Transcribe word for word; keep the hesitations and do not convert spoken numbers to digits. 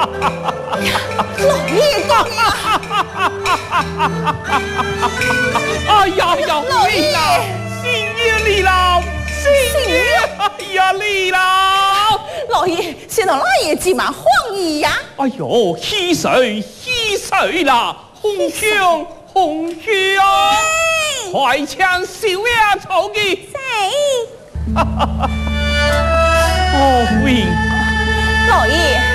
老爷公呀！ 哎呀呀， 老爷， 新年里了，新年呀里了！ 老爷，先到老爷急忙欢迎呀！ 哎呦，喜水喜水啦，红香红香，快抢小呀草嘅！ 谁？ 哦，喂， 老爷。